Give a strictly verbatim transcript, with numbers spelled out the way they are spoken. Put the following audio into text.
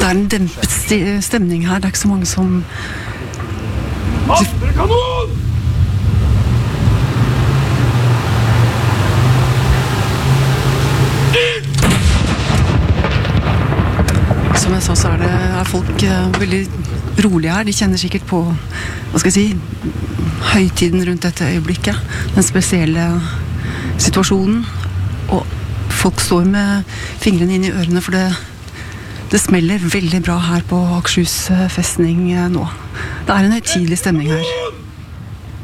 er en dempet sti- stemning her. Det er ikke så mange som Andre kanon! Som jeg sa, så er, det, er folk eh, veldig rolige her. De kjenner sikkert på, hva skal jeg si, høytiden rundt dette øyeblikket. Den spesielle situasjonen. Og folk står med fingrene inn i ørene, for det, det smeller veldig bra her på Akershus festning eh, nå. Det er en høytidelig stemning her.